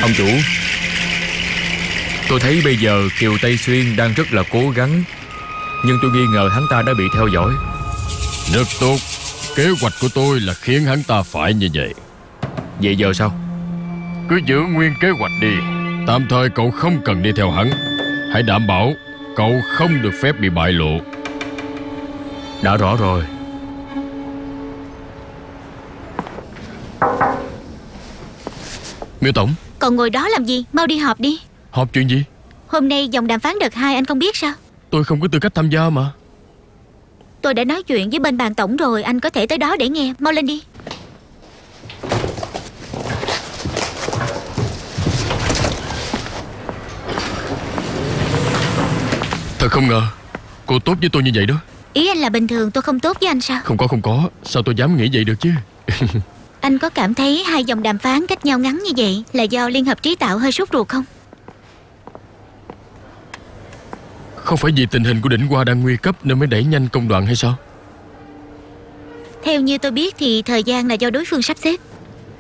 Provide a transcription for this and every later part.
Ông chủ, tôi thấy bây giờ Kiều Tây Xuyên đang rất là cố gắng, nhưng tôi nghi ngờ hắn ta đã bị theo dõi. Rất tốt. Kế hoạch của tôi là khiến hắn ta phải như vậy. Vậy giờ sao? Cứ giữ nguyên kế hoạch đi. Tạm thời cậu không cần đi theo hắn. Hãy đảm bảo cậu không được phép bị bại lộ. Đã rõ rồi. Miêu tổng, Còn ngồi đó làm gì? Mau đi họp đi. họp chuyện gì? Hôm nay vòng đàm phán đợt 2 anh không biết sao? Tôi không có tư cách tham gia mà. Tôi đã nói chuyện với bên ban tổng rồi, anh có thể tới đó để nghe. Mau lên đi. Thật không ngờ cô tốt với tôi như vậy đó. Ý anh là bình thường tôi không tốt với anh sao? Không có. Sao tôi dám nghĩ vậy được chứ? Anh có cảm thấy hai vòng đàm phán cách nhau ngắn như vậy là do Liên Hợp Trí Tạo hơi sốt ruột không? Không phải vì tình hình của đỉnh Hoa đang nguy cấp nên mới đẩy nhanh công đoạn hay sao? Theo như tôi biết thì thời gian là do đối phương sắp xếp.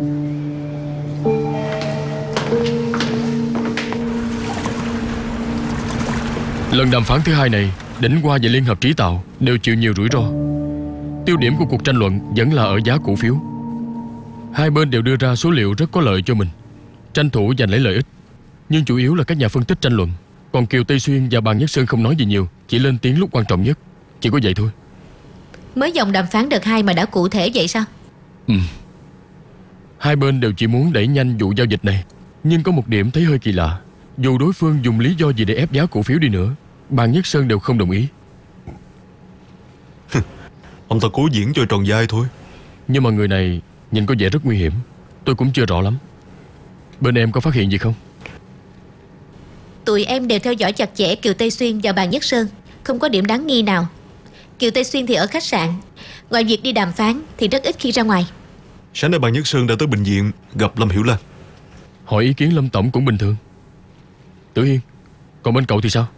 Lần đàm phán thứ hai này, đỉnh Hoa và Liên Hợp Trí Tạo đều chịu nhiều rủi ro. Tiêu điểm của cuộc tranh luận vẫn là ở giá cổ phiếu. Hai bên đều đưa ra số liệu rất có lợi cho mình, tranh thủ giành lấy lợi ích. Nhưng chủ yếu là các nhà phân tích tranh luận. Còn Kiều Tây Xuyên và Bàn Nhất Sơn không nói gì nhiều, chỉ lên tiếng lúc quan trọng nhất. Chỉ có vậy thôi. Mới vòng đàm phán đợt 2 mà đã cụ thể vậy sao? Hai bên đều chỉ muốn đẩy nhanh vụ giao dịch này. Nhưng có một điểm thấy hơi kỳ lạ. Dù đối phương dùng lý do gì để ép giá cổ phiếu đi nữa, Bàn Nhất Sơn đều không đồng ý. Ông ta cố diễn cho tròn vai thôi. Nhưng mà người này nhìn có vẻ rất nguy hiểm. Tôi cũng chưa rõ lắm. Bên em có phát hiện gì không? Tụi em đều theo dõi chặt chẽ Kiều Tây Xuyên và Bàn Nhất Sơn, không có điểm đáng nghi nào. Kiều Tây Xuyên thì ở khách sạn, ngoài việc đi đàm phán thì rất ít khi ra ngoài. Sáng nay Bàn Nhất Sơn đã tới bệnh viện gặp Lâm Hiểu Lan. Hỏi ý kiến Lâm tổng cũng bình thường. Tử Hiên, còn bên cậu thì sao?